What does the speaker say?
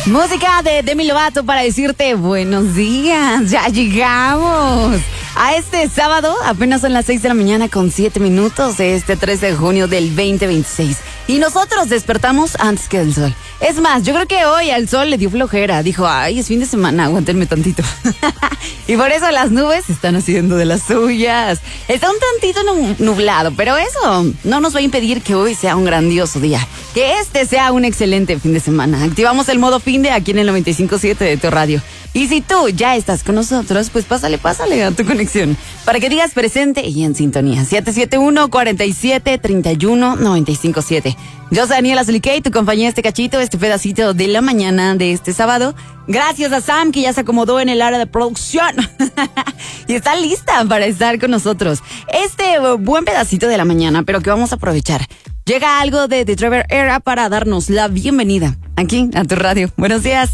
Música de Demi Lovato para decirte buenos días, ya llegamos a este sábado, apenas son las 6 de la mañana con 7 minutos de este 13 de junio del 2026. Y nosotros despertamos antes que el sol. Es más, yo creo que hoy al sol le dio flojera, dijo, ay, es fin de semana, aguántenme tantito. Y por eso las nubes están haciendo de las suyas. Está un tantito nublado, pero eso no nos va a impedir que hoy sea un grandioso día. Que este sea un excelente fin de semana. Activamos el modo fin de aquí en el 95.7 de tu radio. Y si tú ya estás con nosotros, pues pásale a tu conexión. Para que digas presente y en sintonía. 771-4731-957. Yo soy Daniela Zuliquei, tu compañía este cachito, este pedacito de la mañana de este sábado. Gracias a Sam, que ya se acomodó en el área de producción. Y está lista para estar con nosotros. Este buen pedacito de la mañana, pero que vamos a aprovechar. Llega algo de The Trevor Era para darnos la bienvenida aquí a tu radio. Buenos días.